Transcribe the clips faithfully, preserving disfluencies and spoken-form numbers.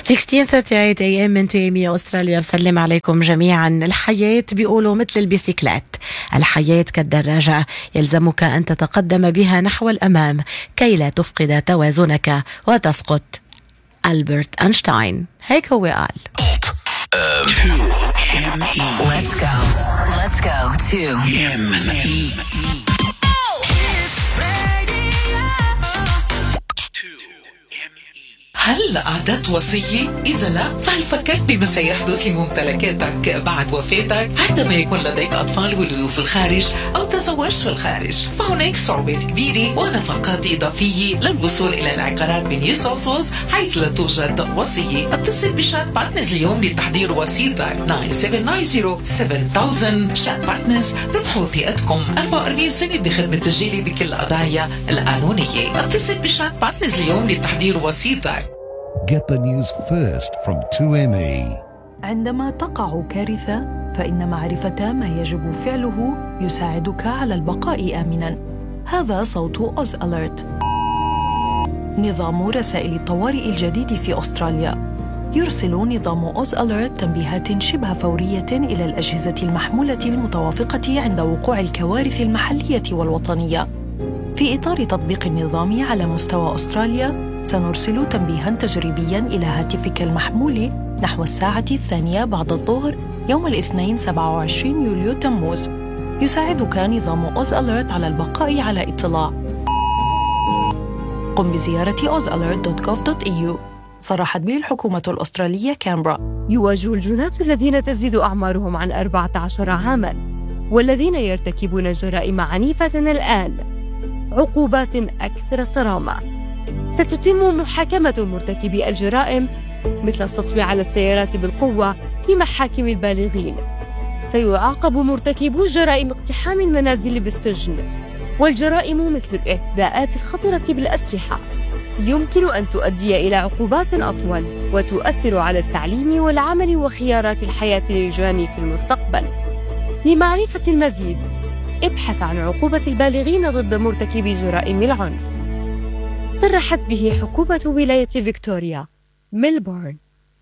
ستة عشر ثلاثين اي ام من تيمي استراليا. بسلم عليكم جميعا. الحياة بيقولوا مثل البيسيكلات، الحياة كالدراجة يلزمك أن تتقدم بها نحو الأمام كي لا تفقد توازنك وتسقط. ألبرت أينشتاين هيك هو قال. Let's go. Let's go to M E. هل أعددت وصية؟ إذا لا، فهل فكرت بما سيحدث لممتلكاتك بعد وفاتك عندما يكون لديك أطفال ولدوا في الخارج أو تزوجت في الخارج؟ فهناك صعوبات كبيرة ونفقات إضافية للوصول إلى العقارات بنيو ساوث ويلز حيث لا توجد وصية. اتصل بشات بارتنرز اليوم لتحضير وصيتك تسعة سبعة تسعة صفر سبعة ألف. شات بارتنرز ربحوا ثقتكم أربعة وأربعين سنة بخدمة تسجيلي بكل القضايا القانونية. اتصل بشات بارتنرز اليوم لتحضير وصيتك. Get the news first from تو إم إي. عندما تقع كارثة فإن معرفة ما يجب فعله يساعدك على البقاء آمناً. هذا صوت أوز أليرت، نظام رسائل الطوارئ الجديد في أستراليا. يرسل نظام أوز أليرت تنبيهات شبه فورية إلى الأجهزة المحمولة المتوافقة عند وقوع الكوارث المحلية والوطنية. في إطار تطبيق النظام على مستوى أستراليا، سنرسل تنبيهاً تجريبياً إلى هاتفك المحمول نحو الساعة الثانية بعد الظهر يوم الاثنين سبعة وعشرين يوليو تموز. يساعدك نظام أوز أليرت على البقاء على اطلاع. قم بزيارة أوز أليرت دوت جوف دوت إي يو. صرحت به الحكومة الأسترالية كامبرا. يواجه الجناة الذين تزيد أعمارهم عن أربعة عشر عاماً والذين يرتكبون جرائم عنيفة الآن عقوبات أكثر صرامة. ستتم محاكمة مرتكبي الجرائم مثل السطو على السيارات بالقوة في محاكم البالغين. سيعاقب مرتكبو جرائم اقتحام المنازل بالسجن، والجرائم مثل الاعتداءات الخطرة بالأسلحة يمكن أن تؤدي إلى عقوبات أطول وتؤثر على التعليم والعمل وخيارات الحياة للجاني في المستقبل. لمعرفة المزيد ابحث عن عقوبة البالغين ضد مرتكبي جرائم العنف. صرحت به حكومة ولاية فيكتوريا ميلبورن.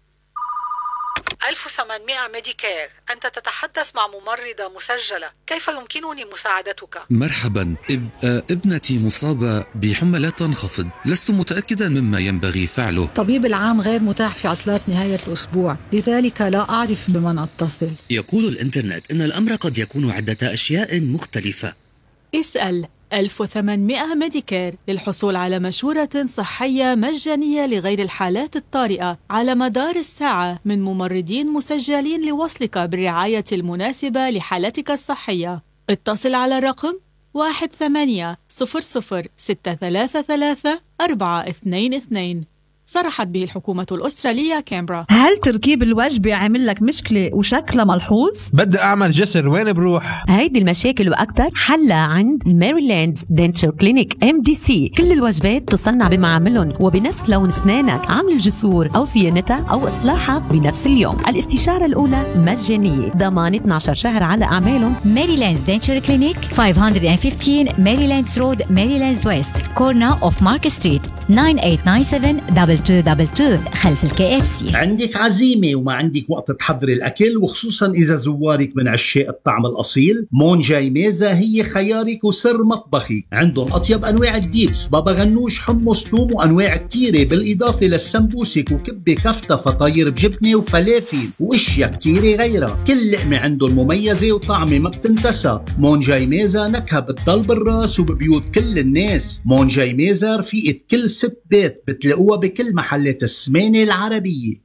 ألف وثمانمائة ميديكير. أنت تتحدث مع ممرضة مسجلة، كيف يمكنني مساعدتك؟ مرحبا. إب... ابنتي مصابة بحمى لا تنخفض، لست متأكدا مما ينبغي فعله. طبيب العام غير متاح في عطلات نهاية الأسبوع، لذلك لا أعرف بمن أتصل. يقول الإنترنت إن الأمر قد يكون عدة أشياء مختلفة. اسأل ألف وثمانمائة ميديكير للحصول على مشورة صحية مجانية لغير الحالات الطارئة على مدار الساعة من ممرضين مسجلين لوصلك بالرعاية المناسبة لحالتك الصحية. اتصل على رقم واحد ثمانية صفر صفر ستة ثلاثة ثلاثة أربعة اثنين اثنين. صرحت به الحكومة الأسترالية كامبرا. هل تركيب الوجبة عامل لك مشكلة وشكلها ملحوظ؟ بدي أعمل جسر، وين بروح؟ هيدي المشاكل وأكتر حلها عند ماريلاند دنتشر كلينيك إم دي سي. كل الوجبات تصنع بمعاملهم وبنفس لون أسنانك، عمل الجسور أو صيانتها أو إصلاحها بنفس اليوم. الاستشارة الأولى مجانية، ضمان اثني عشر شهر على أعمالهم. ماريلاند دنتشر كلينيك خمسمائة وخمستاشر ماريلاند رود، ماريلاند ويست، كورنا أوف مارك ستريت، تسعة ثمانية تسعة سبعة دبل تو دبل تو خلف الكي اف سي. عندك عزيمة وما عندك وقت تحضري الأكل، وخصوصا إذا زوارك من عشاق الطعم الأصيل، مون جاي ميزة هي خيارك وسر مطبخك. عندهم أطيب أنواع الديبس، بابا غنوش، حمص، توم، وأنواع كتيرة، بالإضافة للسمبوسك وكبة كفتة، فطاير بجبنة وفلافل وإشياء كتيرة غيرها. كل لقمة عندهم مميزة وطعمة ما بتنتسى. مون جاي ميزة نكهة بتضل بالراس وببيوت كل الناس. مون جاي ميزة رفيقة كل ست بيت، بتلاقوها بكل محلات السمانة العربية.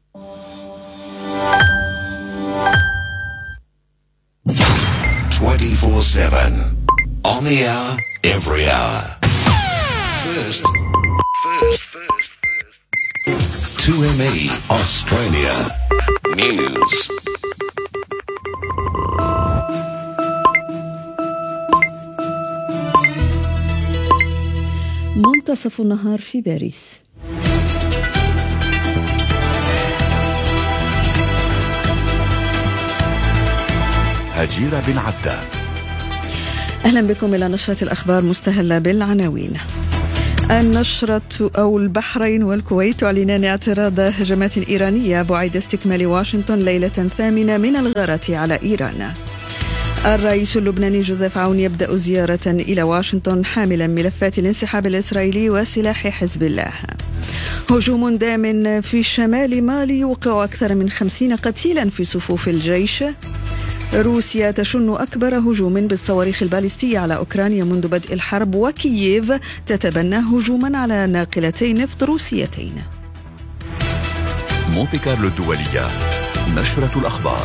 twenty-four seven on the hour, every hour. First, first, first, first. two M E Australia News. منتصف النهار في باريس. هجيرة بن عبدة. أهلا بكم إلى نشرة الأخبار مستهلة بالعناوين. النشرة أو البحرين والكويت تعلنان اعتراض هجمات إيرانية بعد استكمال واشنطن ليلة ثامنة من الغارات على إيران. الرئيس اللبناني جوزيف عون يبدأ زيارة إلى واشنطن حاملا ملفات الانسحاب الإسرائيلي وسلاح حزب الله. هجوم دام في شمال مالي يوقع أكثر من خمسين قتيلا في صفوف الجيش. روسيا تشن أكبر هجوم بالصواريخ الباليستية على أوكرانيا منذ بدء الحرب، وكييف تتبنى هجوما على ناقلتي نفط روسيتين. مونتي كارلو الدولية، نشرة الأخبار.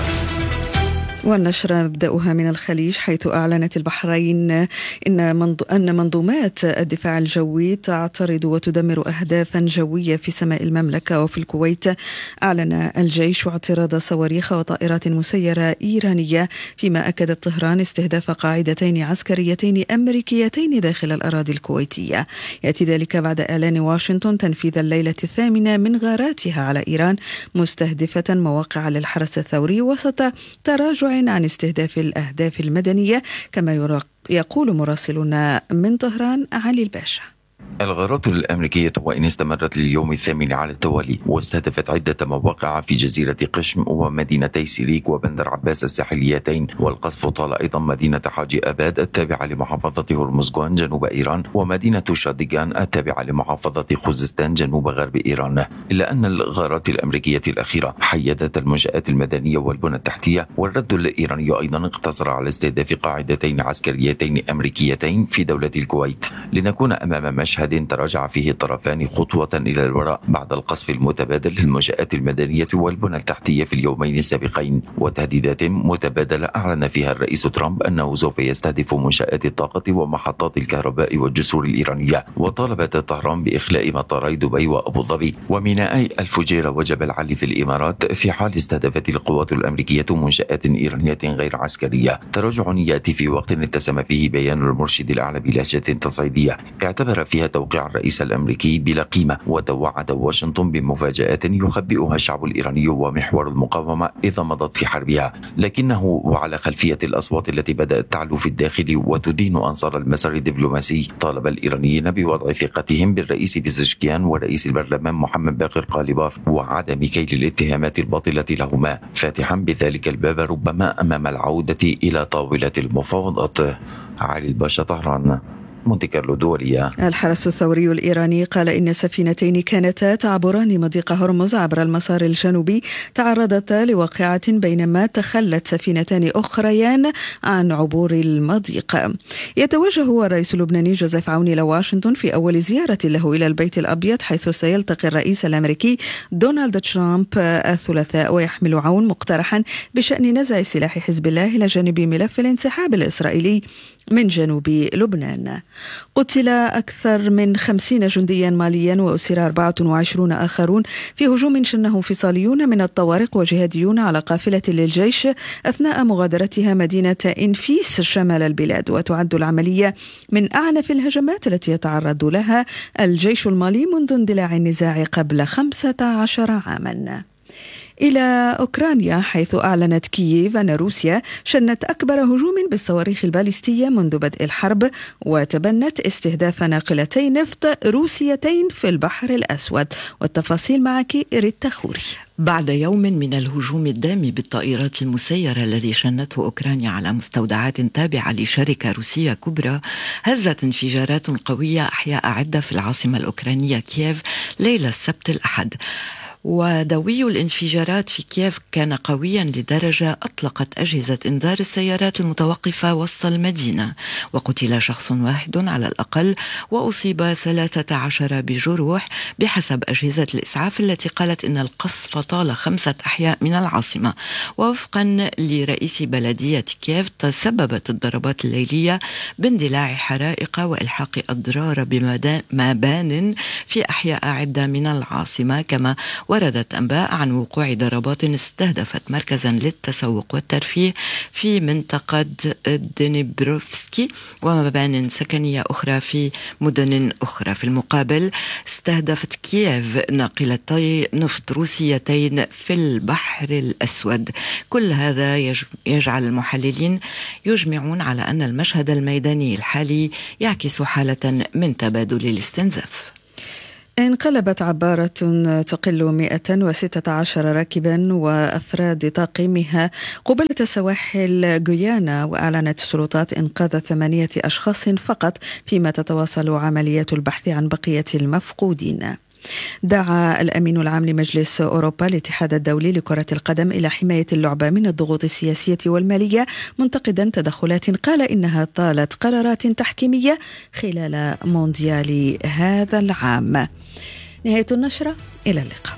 والنشرة نبدأها من الخليج، حيث أعلنت البحرين إن أن منظومات الدفاع الجوي تعترض وتدمر أهدافا جوية في سماء المملكة. وفي الكويت أعلن الجيش اعتراض صواريخ وطائرات مسيرة إيرانية، فيما أكدت طهران استهداف قاعدتين عسكريتين أمريكيتين داخل الأراضي الكويتية. يأتي ذلك بعد إعلان واشنطن تنفيذ الليلة الثامنة من غاراتها على إيران، مستهدفة مواقع للحرس الثوري وسط تراجع عن استهداف الأهداف المدنية، كما يقول مراسلنا من طهران علي الباشا. الغارات الأمريكية وإن استمرت لليوم الثامن على التوالي واستهدفت عدة مواقع في جزيرة قشم ومدينتي سيريك وبندر عباس الساحليتين، والقصف طال أيضا مدينة حاجي أباد التابعة لمحافظة هرمزغان جنوب إيران ومدينة شاديغان التابعة لمحافظة خوزستان جنوب غرب إيران. إلا أن الغارات الأمريكية الأخيرة حيدت المنشآت المدنية والبنى التحتية، والرد الإيراني أيضا اقتصر على استهداف قاعدتين عسكريتين أمريكيتين في دولة الكويت، لنكون أمام مشهد تراجع فيه الطرفان خطوة إلى الوراء بعد القصف المتبادل للمنشآت المدنية والبنى التحتية في اليومين السابقين، وتهديدات متبادلة أعلن فيها الرئيس ترامب أنه سوف يستهدف منشآت الطاقة ومحطات الكهرباء والجسور الإيرانية. وطالبت طهران بإخلاء مطاري دبي وأبو ظبي ومينائي الفجيرة وجبل علي في الإمارات في حال استهدفت القوات الأمريكية منشآت إيرانية غير عسكرية. تراجع يأتي في وقت اتسم فيه بيان المرشد الأعلى بلهجة تصعيدية اعتبر فيها توقيع الرئيس الأمريكي بلا قيمة، وتوعد واشنطن بمفاجآت يخبئها الشعب الإيراني ومحور المقاومة إذا مضت في حربها. لكنه وعلى خلفية الأصوات التي بدأت تعلو في الداخل وتدين أنصار المسار الدبلوماسي، طالب الإيرانيين بوضع ثقتهم بالرئيس بزشكيان ورئيس البرلمان محمد باقر قالباف وعدم كيل الاتهامات الباطلة لهما، فاتحا بذلك الباب ربما أمام العودة إلى طاولة المفاوضات. علي الباشا، طهران، مونتي كارلو دولية. الحرس الثوري الإيراني قال إن سفينتين كانتا تعبران مضيق هرمز عبر المسار الجنوبي تعرضتا لواقعة بينما تخلت سفينتان أخريان عن عبور المضيق. يتوجه الرئيس اللبناني جوزيف عون إلى واشنطن في أول زيارة له إلى البيت الأبيض، حيث سيلتقي الرئيس الأمريكي دونالد ترامب الثلاثاء. ويحمل عون مقترحا بشأن نزع سلاح حزب الله إلى جانب ملف الانسحاب الإسرائيلي من جنوب لبنان. قتل أكثر من خمسين جنديا ماليا وأسر أربعة وعشرون آخرون في هجوم شنه انفصاليون من الطوارق وجهاديون على قافلة للجيش أثناء مغادرتها مدينة إنفيس شمال البلاد. وتعد العملية من أعنف الهجمات التي يتعرض لها الجيش المالي منذ اندلاع النزاع قبل خمسة عشر عاما. إلى أوكرانيا، حيث أعلنت كييف أن روسيا شنت أكبر هجوم بالصواريخ الباليستية منذ بدء الحرب، وتبنت استهداف ناقلتي نفط روسيتين في البحر الأسود. والتفاصيل معك ريتا خوري. بعد يوم من الهجوم الدام بالطائرات المسيرة الذي شنته أوكرانيا على مستودعات تابعة لشركة روسية كبرى، هزت انفجارات قوية أحياء عدة في العاصمة الأوكرانية كييف ليلة السبت الأحد. ودوي الانفجارات في كييف كان قويا لدرجة أطلقت أجهزة إنذار السيارات المتوقفة وسط المدينة، وقتل شخص واحد على الأقل وأصيب ثلاثة عشر بجروح بحسب أجهزة الإسعاف التي قالت إن القصف طال خمسة أحياء من العاصمة. ووفقا لرئيس بلدية كييف تسببت الضربات الليلية باندلاع حرائق وإلحاق أضرار بمبان في أحياء عدة من العاصمة، كما وردت أنباء عن وقوع ضربات استهدفت مركزا للتسوق والترفيه في منطقة دنيبروفسكي ومبان سكنية أخرى في مدن أخرى. في المقابل استهدفت كييف ناقلتي نفط روسيتين في البحر الأسود. كل هذا يجعل المحللين يجمعون على أن المشهد الميداني الحالي يعكس حالة من تبادل الاستنزاف. انقلبت عبارة تقل مئة وستة عشر راكبا وأفراد طاقمها قبالة سواحل غيانا، وأعلنت السلطات إنقاذ ثمانية أشخاص فقط فيما تتواصل عمليات البحث عن بقية المفقودين. دعا الأمين العام لمجلس أوروبا الاتحاد الدولي لكرة القدم إلى حماية اللعبة من الضغوط السياسية والمالية، منتقدا تدخلات قال إنها طالت قرارات تحكيمية خلال مونديال هذا العام. نهاية النشرة، إلى اللقاء.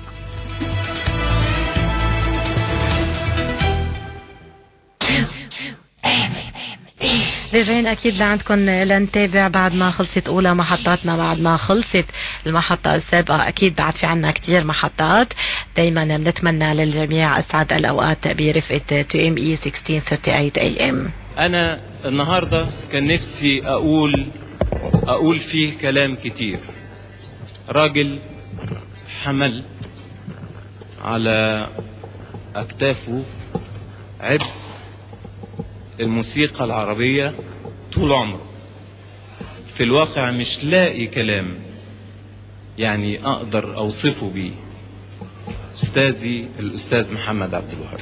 راجعين أكيد لعندكم لنتابع بعد ما خلصت أولى محطاتنا، بعد ما خلصت المحطة السابقة أكيد بعد في عنا كتير محطات. دايما بنتمنى للجميع أسعد الأوقات برفقة تو إم إي ستة عشر ثمانية وثلاثين إيه إم. أنا النهاردة كان نفسي أقول أقول فيه كلام كتير. راجل حمل على أكتافه عبء الموسيقى العربية طول عمره. في الواقع مش لاقي كلام يعني أقدر أوصفه بيه. أستاذي الأستاذ محمد عبد الوهاب.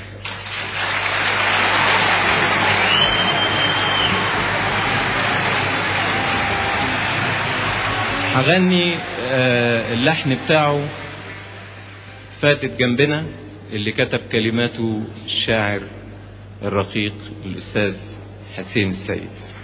هغني اللحن بتاعه فاتت جنبنا اللي كتب كلماته الشاعر الرقيق الأستاذ حسين السيد.